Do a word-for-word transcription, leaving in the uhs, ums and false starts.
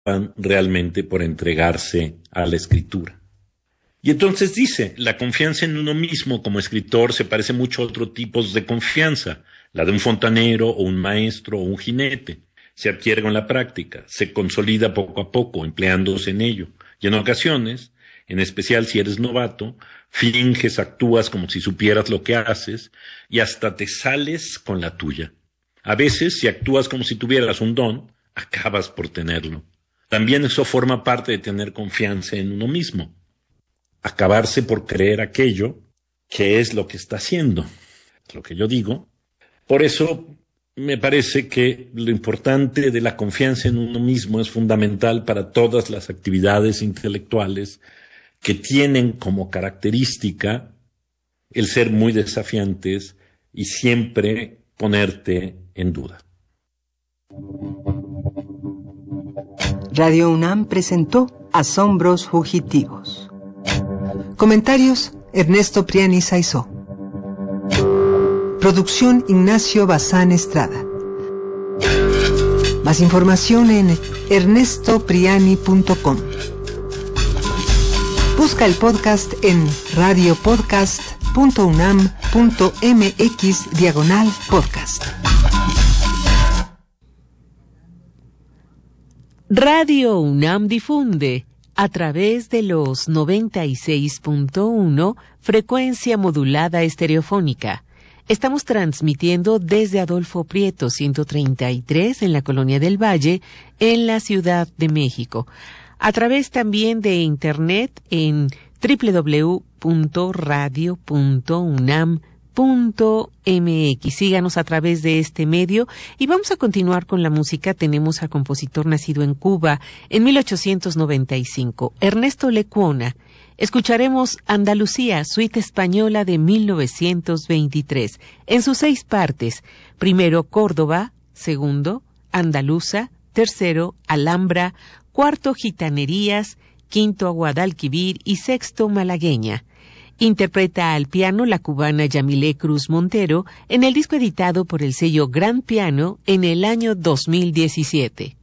realmente por entregarse a la escritura. Y entonces dice, la confianza en uno mismo como escritor se parece mucho a otros tipos de confianza, la de un fontanero o un maestro o un jinete. Se adquiere con la práctica, se consolida poco a poco empleándose en ello. Y en ocasiones, en especial si eres novato, finges, actúas como si supieras lo que haces y hasta te sales con la tuya. A veces, si actúas como si tuvieras un don, acabas por tenerlo. También eso forma parte de tener confianza en uno mismo. Acabarse por creer aquello que es lo que está haciendo, es lo que yo digo. Por eso me parece que lo importante de la confianza en uno mismo es fundamental para todas las actividades intelectuales que tienen como característica el ser muy desafiantes y siempre ponerte en duda. Radio UNAM presentó Asombros Fugitivos. Comentarios: Ernesto Priani Saizó. Producción: Ignacio Bazán Estrada. Más información en ernesto priani punto com. Busca el podcast en radiopodcast punto unam punto mx diagonal podcast. Radio UNAM difunde a través de los noventa y seis punto uno frecuencia modulada estereofónica. Estamos transmitiendo desde Adolfo Prieto ciento treinta y tres en la Colonia del Valle, en la Ciudad de México. A través también de internet en doble u doble u doble u punto radio punto unam punto mx. Síganos a través de este medio y vamos a continuar con la música. Tenemos al compositor nacido en Cuba en mil ochocientos noventa y cinco, Ernesto Lecuona. Escucharemos Andalucía, suite española de mil novecientos veintitrés, en sus seis partes. Primero Córdoba, segundo Andaluza, tercero Alhambra, cuarto Gitanerías, quinto Guadalquivir y sexto Malagueña. Interpreta al piano la cubana Yamilé Cruz Montero en el disco editado por el sello Gran Piano en el año dos mil diecisiete.